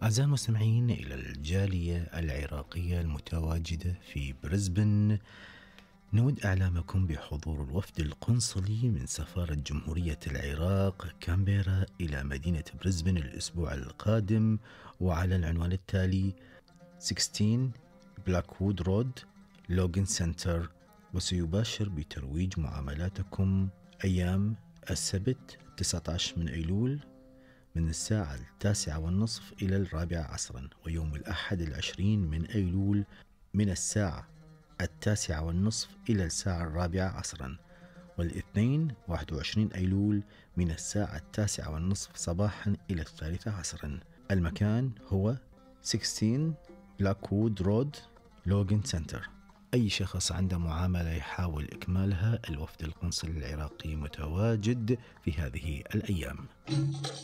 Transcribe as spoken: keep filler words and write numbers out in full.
أعزائي المستمعين إلى الجالية العراقية المتواجدة في بريسبن، نود إعلامكم بحضور الوفد القنصلي من سفارة جمهورية العراق كامبيرا إلى مدينة بريسبن الأسبوع القادم، وعلى العنوان التالي ستة عشر بلاكوود رود لوغن سنتر، وسيباشر بترويج معاملاتكم أيام السبت تسعة عشر من أيلول من الساعة التاسعة والنصف إلى الرابعة عصرا، ويوم الأحد العشرين من أيلول من الساعة التاسعة والنصف إلى الساعة الرابعة عصرا، والاثنين واحد وعشرين أيلول من الساعة التاسعة والنصف صباحا إلى الثالثة عصرا. المكان هو ستة عشر بلاكوود رود لوغن سنتر. أي شخص عنده معاملة يحاول إكمالها، الوفد القنصلي العراقي متواجد في هذه الأيام.